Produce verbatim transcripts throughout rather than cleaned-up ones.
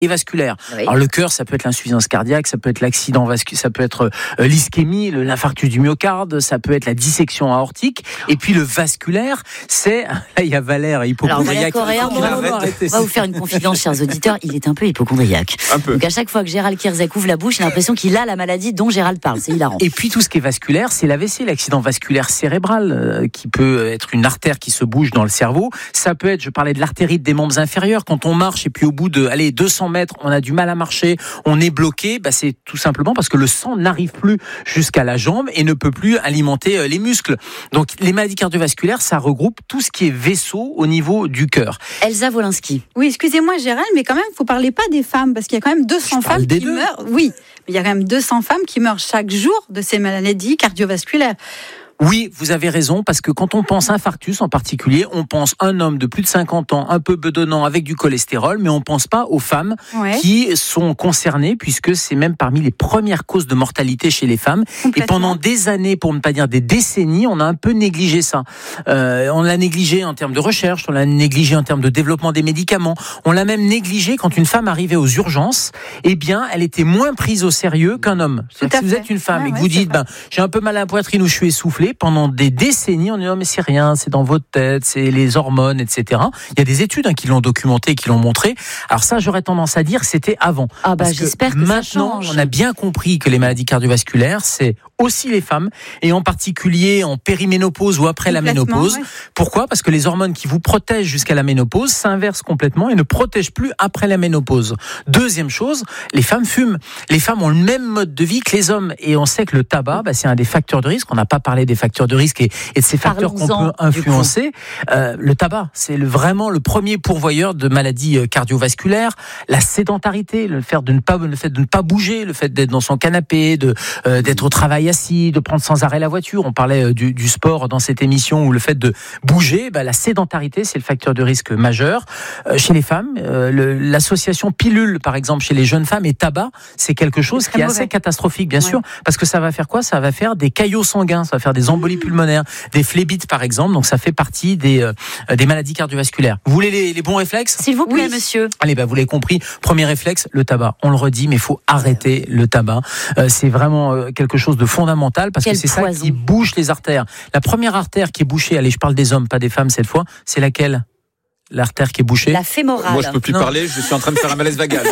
et vasculaire. Oui. Alors le cœur, ça peut être l'insuffisance cardiaque, ça peut être l'accident vasculaire, ça peut être euh, l'ischémie, le, l'infarctus du myocarde, ça peut être la dissection aortique. Et puis le vasculaire, c'est là il y a Valère, hypocondriaque. Alors Valère Correa, on, on va vous faire une confidence, chers auditeurs, il est un peu hypocondriaque. Un peu. Donc à chaque fois que Gérald Kierzek ouvre la bouche, j'ai l'impression qu'il a la maladie dont Gérald parle. C'est hilarant. Et puis tout ce qui est vasculaire, c'est l'A V C, l'accident vasculaire cérébral, euh, qui peut être une artère qui se bouge dans le cerveau. Ça peut être, je parlais de l'artérite des membres inférieurs, quand on marche et puis au bout de allez deux cents mètres, on a du mal à marcher, on est bloqué, bah c'est tout simplement parce que le sang n'arrive plus jusqu'à la jambe et ne peut plus alimenter les muscles. Donc les maladies cardiovasculaires, ça regroupe tout ce qui est vaisseau au niveau du cœur. Elsa Wolinski. Oui, excusez-moi Gérald, mais quand même, il ne faut parler pas des femmes, parce qu'il y a quand même deux cents femmes qui deux. meurent. Oui, mais il y a quand même deux cents femmes qui meurent chaque jour de ces maladies cardiovasculaires. Oui, vous avez raison, parce que quand on pense infarctus en particulier, on pense un homme de plus de cinquante ans, un peu bedonnant avec du cholestérol, mais on pense pas aux femmes ouais. qui sont concernées, puisque c'est même parmi les premières causes de mortalité chez les femmes. Et pendant des années, pour ne pas dire des décennies, on a un peu négligé ça. Euh, on l'a négligé en termes de recherche, on l'a négligé en termes de développement des médicaments, on l'a même négligé quand une femme arrivait aux urgences, eh bien, elle était moins prise au sérieux qu'un homme. Si vous êtes une femme ah, et que ouais, vous dites, ben, j'ai un peu mal à la poitrine ou je suis essoufflé, pendant des décennies, on dit non mais c'est rien, c'est dans votre tête, c'est les hormones, et cetera. Il y a des études hein, qui l'ont documenté, qui l'ont montré. Alors ça, j'aurais tendance à dire, c'était avant. Ah bah Parce j'espère que, que ça maintenant, change. On a bien compris que les maladies cardiovasculaires, c'est aussi les femmes, et en particulier en périménopause ou après la ménopause. Ouais. Pourquoi ? Parce que les hormones qui vous protègent jusqu'à la ménopause s'inversent complètement et ne protègent plus après la ménopause. Deuxième chose, les femmes fument. Les femmes ont le même mode de vie que les hommes, et on sait que le tabac, bah, c'est un des facteurs de risque. On n'a pas parlé des facteurs de risque et, et de ces facteurs qu'on peut influencer. Euh, le tabac, c'est le, vraiment le premier pourvoyeur de maladies cardiovasculaires. La sédentarité, le fait de ne pas, le fait de ne pas bouger, le fait d'être dans son canapé, de euh, d'être au travail assis, de prendre sans arrêt la voiture. On parlait du, du sport dans cette émission, où le fait de bouger, bah, la sédentarité, c'est le facteur de risque majeur. Euh, chez les femmes, euh, le, l'association pilule, par exemple, chez les jeunes femmes, et tabac, c'est quelque chose c'est qui est mauvais. Assez catastrophique, bien ouais. sûr, parce que ça va faire quoi ? Ça va faire des caillots sanguins, ça va faire des embolies pulmonaires, des phlébites, par exemple. Donc, ça fait partie des, euh, des maladies cardiovasculaires. Vous voulez les, les bons réflexes ? S'il vous plaît, oui. monsieur. Allez, bah, vous l'avez compris. Premier réflexe, le tabac. On le redit, mais il faut arrêter le tabac. Euh, c'est vraiment euh, quelque chose de fondamental, parce Quel que c'est poison. Ça qui bouche les artères. La première artère qui est bouchée, allez, je parle des hommes, pas des femmes cette fois, c'est laquelle ? L'artère qui est bouchée. La fémorale. Moi, je peux plus non. parler, je suis en train de faire un malaise vagal.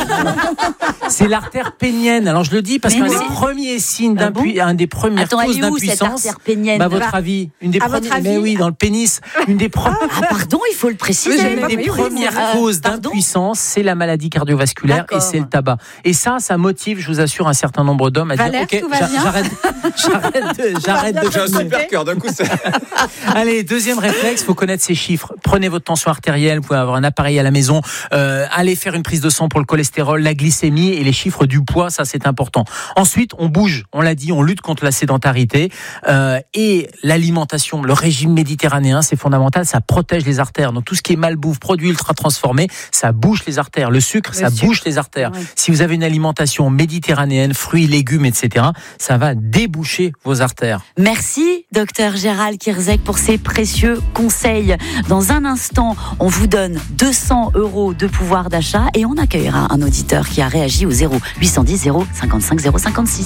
C'est l'artère pénienne. Alors, je le dis parce mais qu'un oui. des premiers signes ah bon un des premières Attends, causes d'impuissance. Cette artère pénienne. Bah, à votre avis, une des à premières. Votre mais oui, dans le pénis, une des premières. Ah, pardon, il faut le préciser. Une des oui, premières oui, causes euh, d'impuissance, c'est la maladie cardiovasculaire D'accord. et c'est le tabac. Et ça, ça motive, je vous assure, un certain nombre d'hommes à Valère, dire, ok, j'a- j'arrête, j'arrête, de, j'arrête de. J'ai un super cœur d'un coup. Ça... Allez, deuxième réflexe, faut connaître ces chiffres. Prenez votre tension artérielle, vous pouvez avoir un appareil à la maison, euh, allez faire une prise de sang pour le cholestérol, la glycémie et les chiffres du poids, ça c'est important. Ensuite, on bouge, on l'a dit, on lutte contre la sédentarité euh, et l'alimentation, le régime méditerranéen, c'est fondamental, ça protège les artères. Donc tout ce qui est malbouffe, produits ultra transformés, ça bouche les artères. Le sucre, le ça sucre. bouche les artères. Ouais. Si vous avez une alimentation méditerranéenne, fruits, légumes, et cetera, ça va déboucher vos artères. Merci, docteur Gérald Kierzek, pour ces précieux conseils. Dans un instant, on vous donne deux cents euros de pouvoir d'achat et on accueillera un auditeur qui a réagi au zéro huit cent dix zéro cinquante-cinq zéro cinquante-six.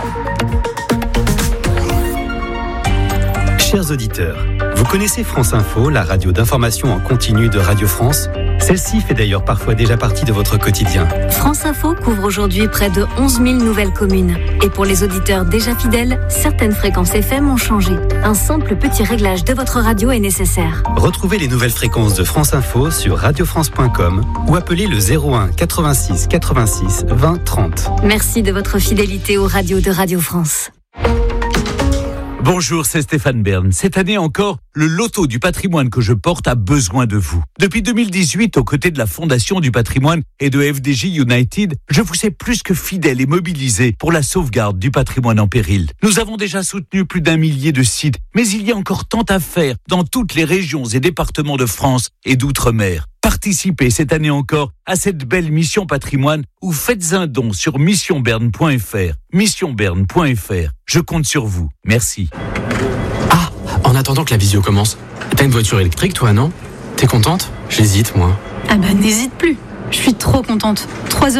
Chers auditeurs, vous connaissez France Info, la radio d'information en continu de Radio France ? Celle-ci fait d'ailleurs parfois déjà partie de votre quotidien. France Info couvre aujourd'hui près de onze mille nouvelles communes. Et pour les auditeurs déjà fidèles, certaines fréquences F M ont changé. Un simple petit réglage de votre radio est nécessaire. Retrouvez les nouvelles fréquences de France Info sur radio france point com ou appelez le zéro un quatre-vingt-six quatre-vingt-six vingt trente. Merci de votre fidélité aux radios de Radio France. Bonjour, c'est Stéphane Bern. Cette année encore, le loto du patrimoine que je porte a besoin de vous. Depuis deux mille dix-huit, aux côtés de la Fondation du patrimoine et de F D J United, je vous sais plus que fidèle et mobilisé pour la sauvegarde du patrimoine en péril. Nous avons déjà soutenu plus d'un millier de sites, mais il y a encore tant à faire dans toutes les régions et départements de France et d'outre-mer. Participez cette année encore à cette belle mission patrimoine ou faites un don sur mission berne point f r. mission berne point f r. Je compte sur vous. Merci. Ah, en attendant que la visio commence, t'as une voiture électrique toi, non ? T'es contente ? J'hésite, moi. Ah bah n'hésite plus. Je suis trop contente. trois